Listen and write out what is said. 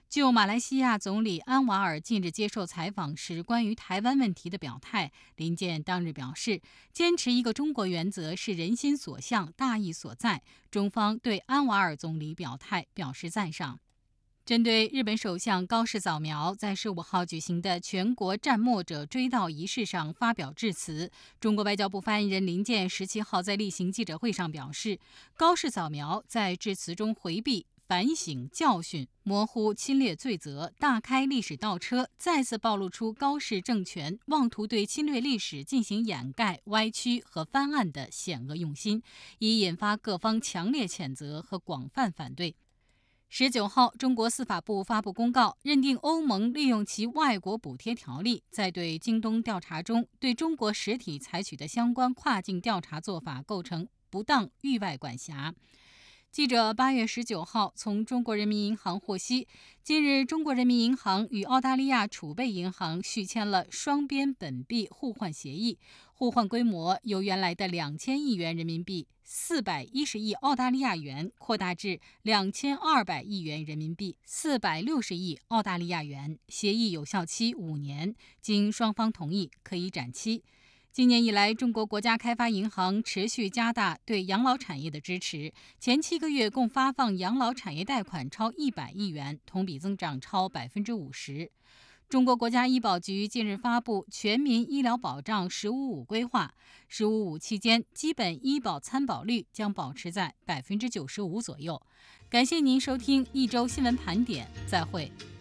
就马来西亚总理安瓦尔近日接受采访时关于台湾问题的表态，林健当日表示，坚持一个中国原则是人心所向、大义所在。中方对安瓦尔总理表态表示赞赏。针对日本首相高市早苗在15号举行的全国战没者追悼仪式上发表致辞，中国外交部发言人林健17号在例行记者会上表示，高市早苗在致辞中回避反省教训，模糊侵略罪责，大开历史倒车，再次暴露出高市政权妄图对侵略历史进行掩盖、歪曲和翻案的险恶用心，已引发各方强烈谴责和广泛反对。19号，中国司法部发布公告，认定欧盟利用其外国补贴条例，在对京东调查中对中国实体采取的相关跨境调查做法构成不当域外管辖。记者8月19号从中国人民银行获悉，近日中国人民银行与澳大利亚储备银行续签了双边本币互换协议，互换规模由原来的2000亿元人民币、410亿澳大利亚元扩大至2200亿元人民币、460亿澳大利亚元。协议有效期5年，经双方同意可以展期。今年以来，中国国家开发银行持续加大对养老产业的支持，前7个月共发放养老产业贷款超100亿元，同比增长超50%。中国国家医保局近日发布全民医疗保障“十五五”规划，“十五五”期间，基本医保参保率将保持在95%左右。感谢您收听一周新闻盘点，再会。